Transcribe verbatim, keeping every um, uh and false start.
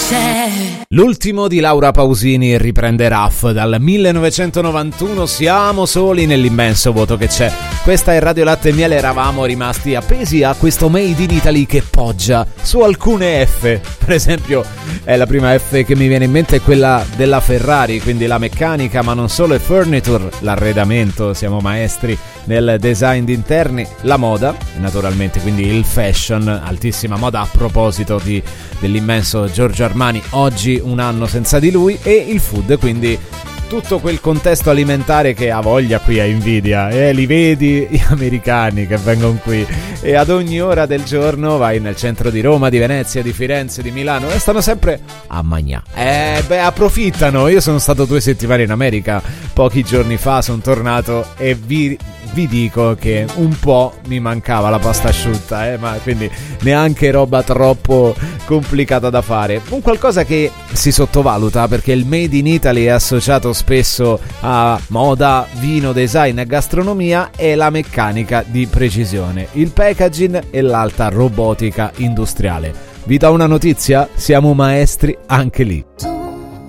c'è. L'ultimo di Laura Pausini riprende R A F dal millenovecentonovantuno. Siamo soli nell'immenso vuoto che c'è. Questa è Radio Latte e Miele. Eravamo rimasti appesi a questo Made in Italy che poggia su alcune F. Per esempio, è la prima F che mi viene in mente è quella della Ferrari, quindi la meccanica, ma non solo, il furniture, l'arredamento. Siamo maestri nel design di interni, la moda, naturalmente, quindi il fashion, altissima moda a proposito di, dell'immenso Giorgio Armani, oggi un anno senza di lui, e il food, quindi tutto quel contesto alimentare che ha voglia qui a invidia, e li vedi gli americani che vengono qui e ad ogni ora del giorno vai nel centro di Roma, di Venezia, di Firenze, di Milano e stanno sempre a mangiare. Eh beh, approfittano. Io sono stato due settimane in America pochi giorni fa, sono tornato e vi vi dico che un po' mi mancava la pasta asciutta, eh, ma quindi neanche roba troppo complicata da fare. Un qualcosa che si sottovaluta, perché il Made in Italy è associato spesso a moda, vino, design e gastronomia, è la meccanica di precisione, il packaging e l'alta robotica industriale. Vi do una notizia? Siamo maestri anche lì.